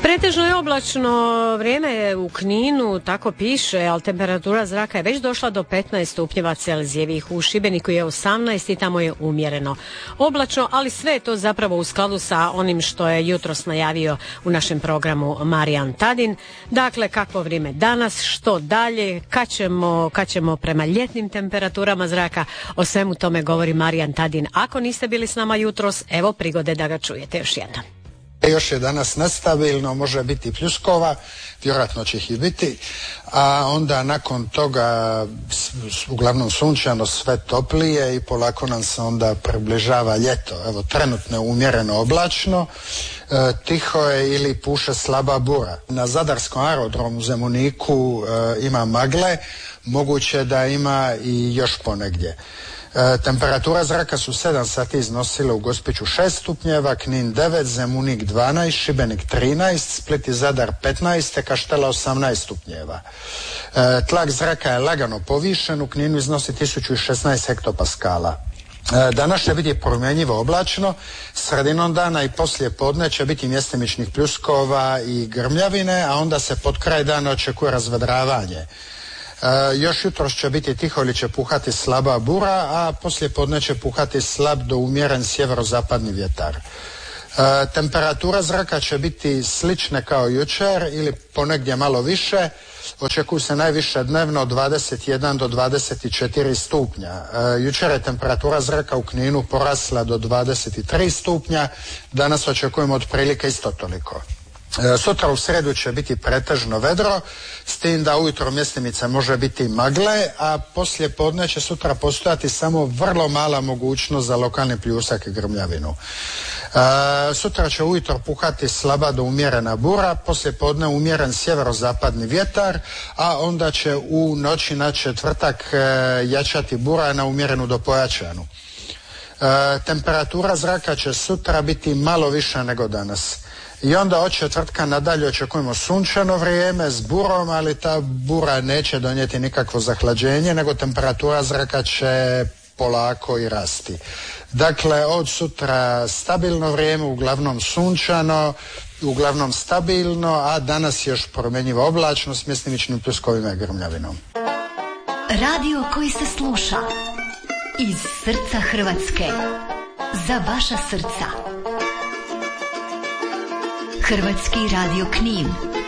Pretežno je oblačno vrijeme u Kninu, tako piše, ali temperatura zraka je već došla do 15 stupnjeva Celzijevih. U Šibeniku je 18 i tamo je umjereno oblačno, ali sve je to zapravo u skladu sa onim što je jutros najavio u našem programu Marijan Tadin. Dakle, kakvo vrijeme danas, što dalje, kad ćemo prema ljetnim temperaturama zraka, o svemu tome govori Marijan Tadin. Ako niste bili s nama jutros, evo prigode da ga čujete još jednom. Još je danas nestabilno, može biti pljuskova, vjerojatno će ih i biti, a onda nakon toga uglavnom sunčano, sve toplije i polako nam se onda približava ljeto. Evo, trenutno je umjereno oblačno, tiho je ili puše slaba bura. Na Zadarskom aerodromu u Zemuniku ima magle, moguće da ima i još ponegdje. Temperatura zraka su 7 sati iznosile u Gospiću 6 stupnjeva, Knin 9, Zemunik 12, Šibenik 13, Split i Zadar 15, te Kaštela 18 stupnjeva. Tlak zraka je lagano povišen, u Kninu iznosi 1016 hektopaskala. Danas će biti promjenjivo oblačno, sredinom dana i poslije podne će biti mjestimičnih pljuskova i grmljavine, a onda se pod kraj dana očekuje razvedravanje. Još jutros će biti tiho ili će puhati slaba bura, a poslije podne će puhati slab do umjeren sjeverozapadni vjetar. Temperatura zraka će biti slične kao jučer ili ponegdje malo više. Očekuju se najviše dnevno od 21 do 24 stupnja. Jučer je temperatura zraka u Kninu porasla do 23 stupnja, danas očekujemo otprilike isto toliko. Sutra u srijedu će biti pretežno vedro, s tim da ujutro mjestimice može biti magle, a poslije podne će sutra postojati samo vrlo mala mogućnost za lokalni pljusak i grmljavinu. Sutra će ujutro puhati slaba do umjerena bura, poslije podne umjeren sjeverozapadni vjetar, a onda će u noći na četvrtak jačati bura na umjerenu do pojačanu. Temperatura zraka će sutra biti malo više nego danas. I onda od četvrtka nadalje očekujemo sunčano vrijeme s burom, ali ta bura neće donijeti nikakvo zahlađenje, nego temperatura zraka će polako i rasti. Dakle, od sutra stabilno vrijeme, uglavnom sunčano, uglavnom stabilno, a danas još promjenjivo oblačno s mjestimičnim pljuskovima i grmljavinom. Radio koji se sluša iz srca Hrvatske, za vaša srca. Hrvatski radio Knin.